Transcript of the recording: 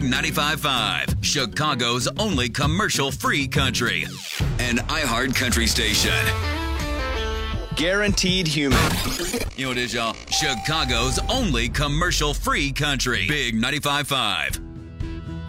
95.5, Chicago's only commercial-free country. An iHeart country station. Guaranteed human. You know what it is, y'all? Chicago's only commercial-free country. Big 95.5.